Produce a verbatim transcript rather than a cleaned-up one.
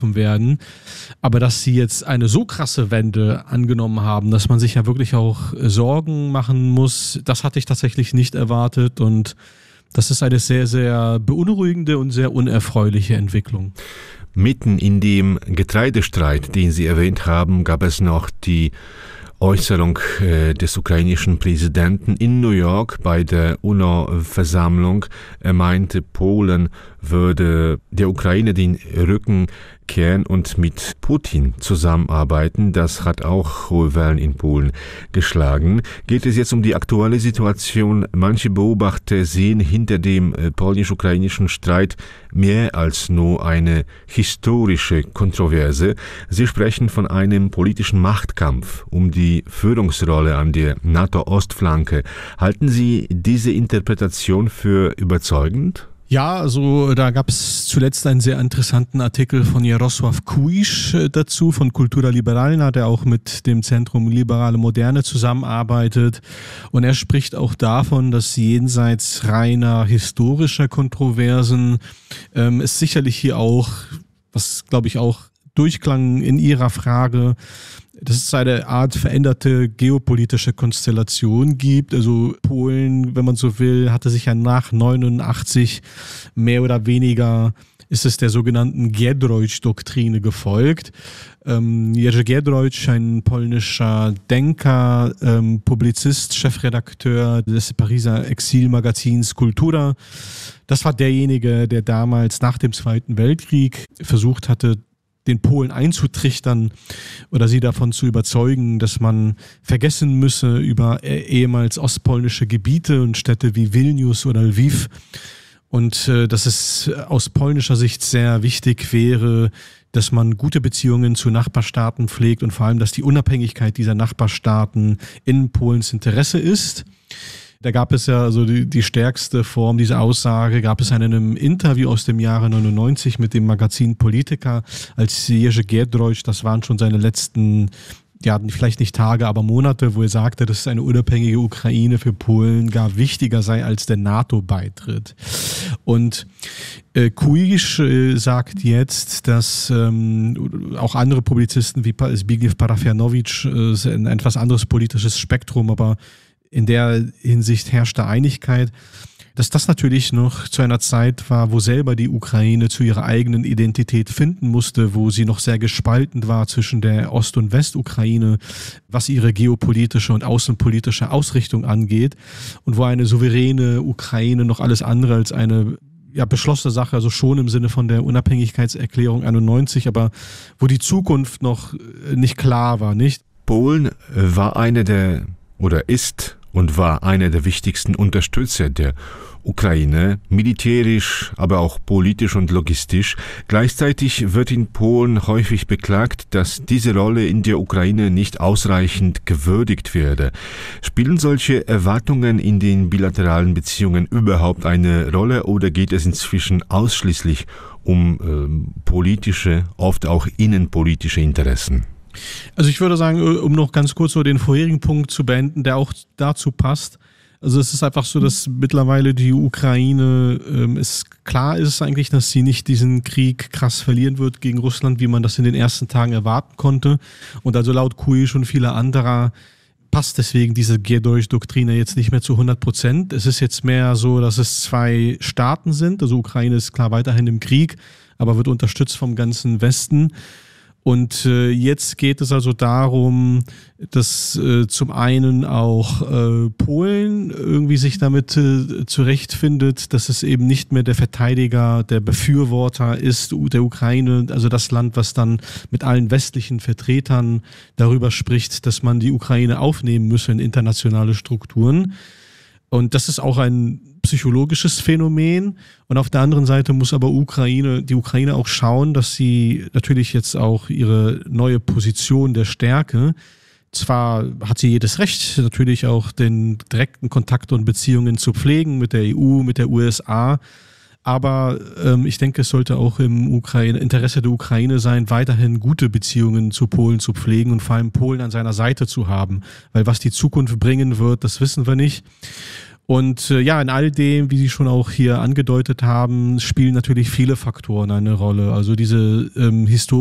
werden. Aber dass sie jetzt eine so krasse Wende angenommen haben, dass man sich ja wirklich auch Sorgen machen muss, das hatte ich tatsächlich nicht erwartet und das ist eine sehr, sehr beunruhigende und sehr unerfreuliche Entwicklung. Mitten in dem Getreidestreit, den Sie erwähnt haben, gab es noch die Äußerung äh, des ukrainischen Präsidenten in New York bei der UNO-Versammlung. Er meinte, Polen würde der Ukraine den Rücken kehren und mit Putin zusammenarbeiten. Das hat auch hohe Wellen in Polen geschlagen. Geht es jetzt um die aktuelle Situation? Manche Beobachter sehen hinter dem äh, polnisch-ukrainischen Streit mehr als nur eine historische Kontroverse. Sie sprechen von einem politischen Machtkampf um die Führungsrolle an der NATO-Ostflanke. Halten Sie diese Interpretation für überzeugend? Ja, also da gab es zuletzt einen sehr interessanten Artikel von Jarosław Kuisz dazu, von Kultura Liberalna, der auch mit dem Zentrum Liberale Moderne zusammenarbeitet. Und er spricht auch davon, dass jenseits reiner historischer Kontroversen ähm, es sicherlich hier auch, was glaube ich auch durchklang in Ihrer Frage, dass es eine Art veränderte geopolitische Konstellation gibt. Also Polen, wenn man so will, hatte sich ja nach neunundachtzig mehr oder weniger, ist es der sogenannten Giedroyć-Doktrine gefolgt. Ähm, Jerzy Giedroyć, ein polnischer Denker, ähm, Publizist, Chefredakteur des Pariser Exilmagazins Kultura. Das war derjenige, der damals nach dem Zweiten Weltkrieg versucht hatte, den Polen einzutrichtern oder sie davon zu überzeugen, dass man vergessen müsse über ehemals ostpolnische Gebiete und Städte wie Vilnius oder Lviv und äh, dass es aus polnischer Sicht sehr wichtig wäre, dass man gute Beziehungen zu Nachbarstaaten pflegt und vor allem, dass die Unabhängigkeit dieser Nachbarstaaten in Polens Interesse ist. Da gab es ja also die, die stärkste Form dieser Aussage, gab es in einem Interview aus dem Jahre neunundneunzig mit dem Magazin Politica, als Jerzy Giedroyć, das waren schon seine letzten, ja vielleicht nicht Tage, aber Monate, wo er sagte, dass eine unabhängige Ukraine für Polen gar wichtiger sei als der NATO-Beitritt. Und äh, Kuisz äh, sagt jetzt, dass ähm, auch andere Publizisten wie Zbigniew Parafianowicz, äh, ein etwas anderes politisches Spektrum, aber in der Hinsicht herrschte Einigkeit, dass das natürlich noch zu einer Zeit war, wo selber die Ukraine zu ihrer eigenen Identität finden musste, wo sie noch sehr gespalten war zwischen der Ost- und Westukraine, was ihre geopolitische und außenpolitische Ausrichtung angeht und wo eine souveräne Ukraine noch alles andere als eine ja, beschlossene Sache, also schon im Sinne von der Unabhängigkeitserklärung einundneunzig, aber wo die Zukunft noch nicht klar war, nicht? Polen war eine der oder ist und war einer der wichtigsten Unterstützer der Ukraine, militärisch, aber auch politisch und logistisch. Gleichzeitig wird in Polen häufig beklagt, dass diese Rolle in der Ukraine nicht ausreichend gewürdigt werde. Spielen solche Erwartungen in den bilateralen Beziehungen überhaupt eine Rolle oder geht es inzwischen ausschließlich um äh, politische, oft auch innenpolitische Interessen? Also ich würde sagen, um noch ganz kurz so den vorherigen Punkt zu beenden, der auch dazu passt. Also es ist einfach so, dass mittlerweile die Ukraine, ähm, es klar ist eigentlich, dass sie nicht diesen Krieg krass verlieren wird gegen Russland, wie man das in den ersten Tagen erwarten konnte. Und also laut Kuisz und vieler anderer passt deswegen diese Giedroyć-Doktrine jetzt nicht mehr zu hundert Prozent. Es ist jetzt mehr so, dass es zwei Staaten sind. Also Ukraine ist klar weiterhin im Krieg, aber wird unterstützt vom ganzen Westen. Und äh, jetzt geht es also darum, dass äh, zum einen auch äh, Polen irgendwie sich damit äh, zurechtfindet, dass es eben nicht mehr der Verteidiger, der Befürworter ist der Ukraine, also das Land, was dann mit allen westlichen Vertretern darüber spricht, dass man die Ukraine aufnehmen müsse in internationale Strukturen. Und das ist auch ein psychologisches Phänomen. Und auf der anderen Seite muss aber Ukraine, die Ukraine auch schauen, dass sie natürlich jetzt auch ihre neue Position der Stärke, zwar hat sie jedes Recht, natürlich auch den direkten Kontakt und Beziehungen zu pflegen mit der E U, mit der U S A, aber ähm, ich denke, es sollte auch im Ukraine, Interesse der Ukraine sein, weiterhin gute Beziehungen zu Polen zu pflegen und vor allem Polen an seiner Seite zu haben. Weil was die Zukunft bringen wird, das wissen wir nicht. Und äh, ja, in all dem, wie Sie schon auch hier angedeutet haben, spielen natürlich viele Faktoren eine Rolle. Also diese ähm, Historie